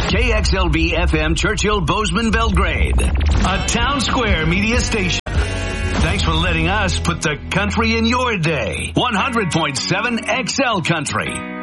KXLB FM Churchill Bozeman Belgrade, a Town Square media station. Thanks for letting us put the country in your day. 100.7 XL Country.